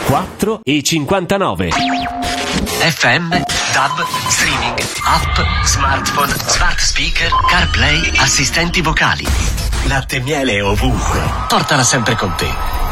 4,59. FM, DAB, streaming, app, smartphone, smart speaker, CarPlay, assistenti vocali. Latte e miele ovunque. Portala sempre con te.